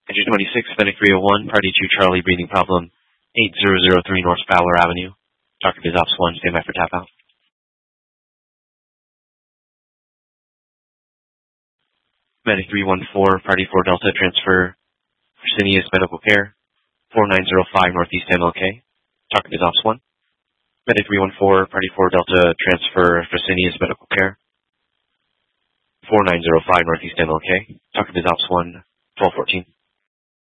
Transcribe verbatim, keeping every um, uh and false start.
Engine twenty-six, Fennec three oh one, Party two Charlie, breathing problem, eight zero zero three North Fowler Avenue. Doctor BizOps one, stand by for tap out. Medic three one four, Party four Delta, transfer Fresenius Medical Care, four nine zero five Northeast M L K. Doctor BizOps one. Medic three one four, Party four Delta, transfer Fresenius Medical Care, four nine zero five Northeast M L K. Doctor BizOps one, twelve fourteen.